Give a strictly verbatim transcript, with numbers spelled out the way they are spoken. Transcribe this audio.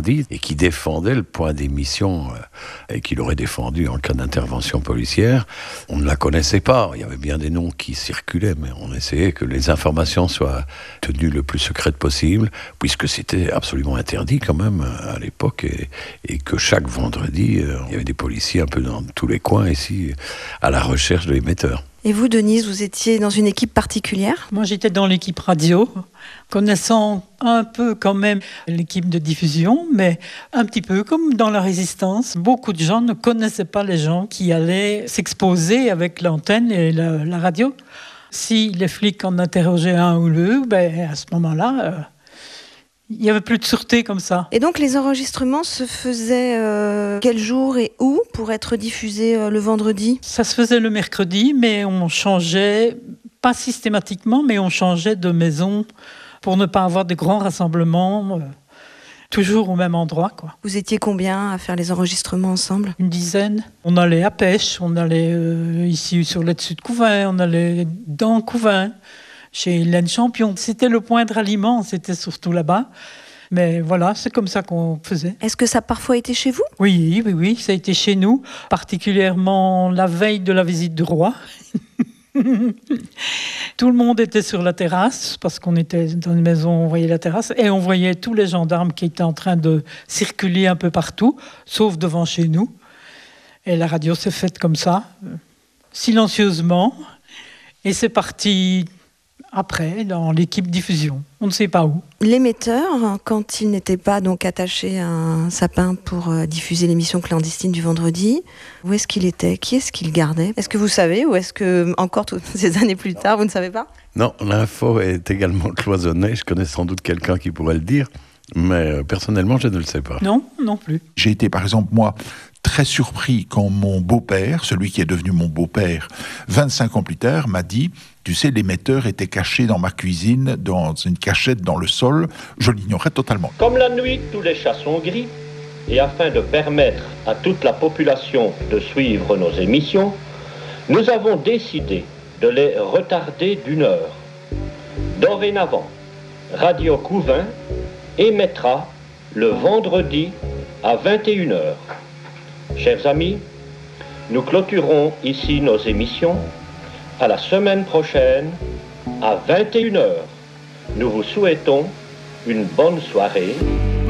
bandits et qui défendait le point d'émission euh, et qu'il aurait défendu en cas d'intervention policière. On ne la connaissait pas. Il y avait bien des noms qui circulaient, mais on essayait que les informations soient tenues le plus secrètes possible, puisque c'était absolument interdit quand même à l'époque et, et que chaque vendredi, euh, il y avait des policiers un peu dans tous les coins ici à la recherche de l'émetteur. Et vous, Denise, vous étiez dans une équipe particulière ? Moi, j'étais dans l'équipe radio, connaissant un peu quand même l'équipe de diffusion, mais un petit peu comme dans la Résistance. Beaucoup de gens ne connaissaient pas les gens qui allaient s'exposer avec l'antenne et la, la radio. Si les flics en interrogeaient un ou deux, ben, à ce moment-là, euh, il n'y avait plus de sûreté comme ça. Et donc les enregistrements se faisaient euh, quel jour et où pour être diffusés euh, le vendredi ? Ça se faisait le mercredi, mais on changeait, pas systématiquement, mais on changeait de maison pour ne pas avoir de grands rassemblements, euh, toujours au même endroit, quoi. Vous étiez combien à faire les enregistrements ensemble ? Une dizaine. On allait à Pêche, on allait euh, ici sur le dessus de Couvain, on allait dans Couvain, chez Hélène Champion. C'était le point de ralliement, c'était surtout là-bas. Mais voilà, c'est comme ça qu'on faisait. Est-ce que ça a parfois été chez vous ? Oui, oui, oui, ça a été chez nous, particulièrement la veille de la visite du roi. Tout le monde était sur la terrasse, parce qu'on était dans une maison, on voyait la terrasse, et on voyait tous les gendarmes qui étaient en train de circuler un peu partout, sauf devant chez nous. Et la radio s'est faite comme ça, silencieusement, et c'est parti après dans l'équipe diffusion. On ne sait pas où. L'émetteur, quand il n'était pas donc attaché à un sapin pour euh, diffuser l'émission clandestine du vendredi, où est-ce qu'il était ? Qui est-ce qu'il gardait ? Est-ce que vous savez, ou est-ce que encore toutes ces années plus tard, vous ne savez pas ? Non, l'info est également cloisonnée. Je connais sans doute quelqu'un qui pourrait le dire, mais euh, personnellement, je ne le sais pas. Non, non plus. J'ai été, par exemple, moi, très surpris quand mon beau-père, celui qui est devenu mon beau-père, vingt-cinq ans plus tard, m'a dit « Tu sais, l'émetteur était caché dans ma cuisine, dans une cachette dans le sol. » Je l'ignorais totalement. Comme la nuit, tous les chats sont gris, et afin de permettre à toute la population de suivre nos émissions, nous avons décidé de les retarder d'une heure. Dorénavant, Radio Couvain émettra le vendredi à vingt et une heures. Chers amis, nous clôturons ici nos émissions. À la semaine prochaine, à vingt et une heures. Nous vous souhaitons une bonne soirée.